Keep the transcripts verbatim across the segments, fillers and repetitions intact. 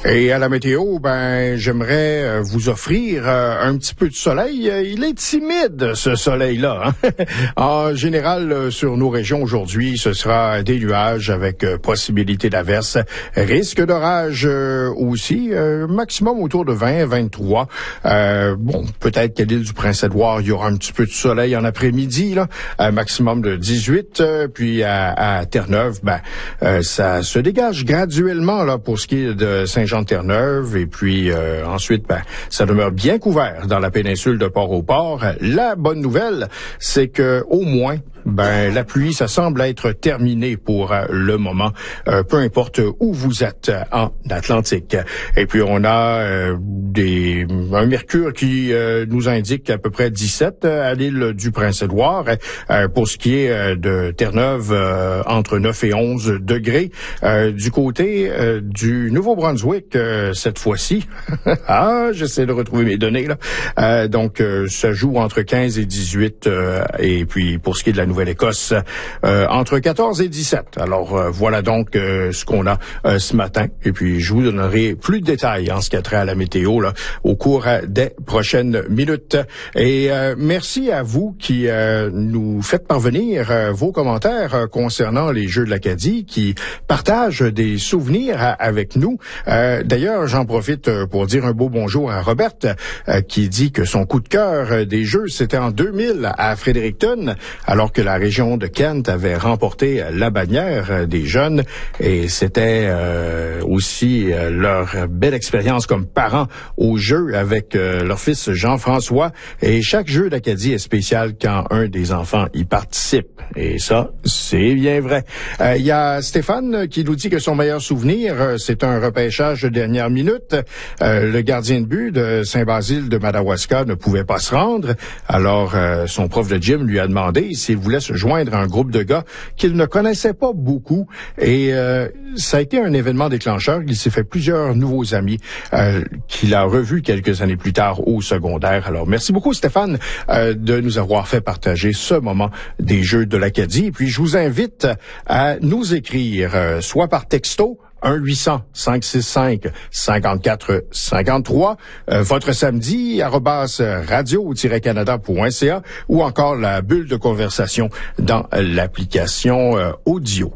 Et à la météo, ben, j'aimerais vous offrir un petit peu de soleil. Il est timide, ce soleil-là. Hein? En général, sur nos régions aujourd'hui, ce sera des nuages avec possibilité d'averses. Risque d'orage aussi, maximum autour de vingt à vingt-trois. Euh, bon, peut-être qu'à l'île du Prince-Édouard, il y aura un petit peu de soleil en après-midi, là, un maximum de dix-huit. Puis à, à Terre-Neuve, ben, euh, ça se dégage graduellement là pour ce qui est de Saint-Jean-de-Terre-Neuve. Et puis euh, ensuite, ben, ça demeure bien couvert dans la péninsule de Port-au-Port. La bonne nouvelle, c'est que au moins, ben la pluie, ça semble être terminé pour euh, le moment, euh, peu importe où vous êtes euh, en Atlantique. Et puis on a euh, des un mercure qui euh, nous indique à peu près dix-sept euh, à l'île du Prince-Édouard. Euh, pour ce qui est euh, de Terre-Neuve, euh, entre neuf et onze degrés. Euh, du côté euh, du Nouveau-Brunswick, euh, cette fois-ci, ah, j'essaie de retrouver mes données là. Euh, donc euh, ça joue entre quinze et dix-huit, euh, et puis pour ce qui est de la Nouvelle-Écosse, euh, entre quatorze et dix-sept. Alors euh, voilà donc euh, ce qu'on a euh, ce matin. Et puis je vous donnerai plus de détails en ce qui a trait à la météo là au cours euh, des prochaines minutes. Et euh, merci à vous qui euh, nous faites parvenir euh, vos commentaires euh, concernant les Jeux de l'Acadie, qui partagent des souvenirs à, avec nous. Euh, d'ailleurs, j'en profite pour dire un beau bonjour à Robert, euh, qui dit que son coup de cœur des Jeux, c'était en deux mille à Fredericton, alors que la région de Kent avait remporté la bannière des jeunes. Et c'était euh, aussi euh, leur belle expérience comme parents aux Jeux avec euh, leur fils Jean-François. Et chaque Jeu d'Acadie est spécial quand un des enfants y participe. Et ça, c'est bien vrai. Il euh, y a Stéphane qui nous dit que son meilleur souvenir, euh, c'est un repêchage de dernière minute. Euh, le gardien de but de Saint-Basile de Madawaska ne pouvait pas se rendre. Alors, euh, son prof de gym lui a demandé s'il voulait se joindre à un groupe de gars qu'il ne connaissait pas beaucoup. Et euh, ça a été un événement déclencheur. Il s'est fait plusieurs nouveaux amis euh, qu'il a revus quelques années plus tard au secondaire. Alors, merci beaucoup Stéphane euh, de nous avoir fait partager ce moment des Jeux de l'Acadie. Et puis, je vous invite à nous écrire, euh, soit par texto, un huit cents, cinq six cinq, cinquante-quatre cinquante-trois, euh, votre samedi, arobase radio-canada point c a, ou encore la bulle de conversation dans l'application euh, audio.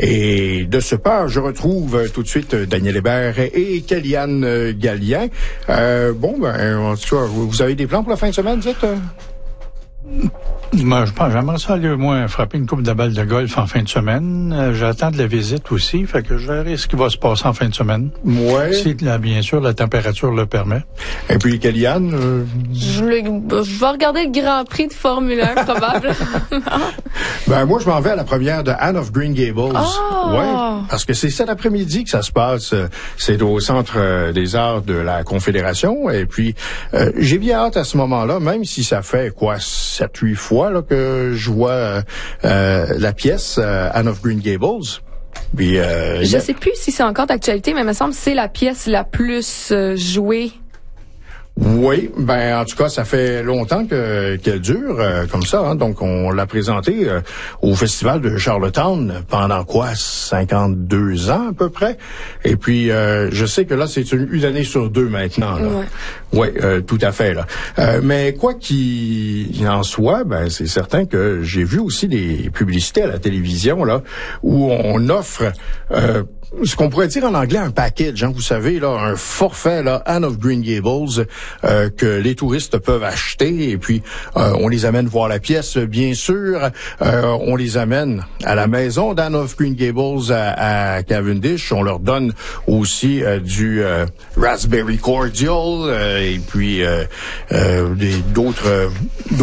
Et de ce part, je retrouve euh, tout de suite euh, Daniel Hébert et Kellyanne euh, Gallien. Euh, bon, ben, en tout cas, vous avez des plans pour la fin de semaine, vous êtes... Euh... Moi, je pense, j'aimerais ça aller au moins frapper une coupe de balle de golf en fin de semaine. Euh, j'attends de la visite aussi, fait que je verrai ce qui va se passer en fin de semaine. Ouais. Si, là, bien sûr, la température le permet. Et puis, Kellyanne? Euh... Je, je vais regarder le Grand Prix de Formule un, probablement. Ben, moi, je m'en vais à la première de Anne of Green Gables. Oh! Ouais. Parce que c'est cet après-midi que ça se passe. C'est au Centre des Arts de la Confédération. Et puis, euh, j'ai bien hâte à ce moment-là, même si ça fait, quoi, sept, huit fois, là, que je vois euh, euh, la pièce euh, Anne of Green Gables. Puis, euh, je a... sais plus si c'est encore d'actualité, mais il me semble que c'est la pièce la plus euh, jouée. Oui, ben en tout cas, ça fait longtemps que qu'elle dure euh, comme ça. Hein, donc, on l'a présentée euh, au Festival de Charlottetown pendant quoi, cinquante-deux ans à peu près. Et puis, euh, je sais que là, c'est une, une année sur deux maintenant. Là. Ouais. Oui, euh, tout à fait. Là. Euh, mais quoi qu'il en soit, ben c'est certain que j'ai vu aussi des publicités à la télévision là où on offre euh, ce qu'on pourrait dire en anglais un package, hein, vous savez, là, un forfait, là, Anne of Green Gables, euh, que les touristes peuvent acheter, et puis euh, on les amène voir la pièce, bien sûr. Euh, on les amène à la maison d'Anne of Green Gables à, à Cavendish. On leur donne aussi euh, du euh, Raspberry Cordial, euh, et puis euh, euh, des, d'autres... Euh,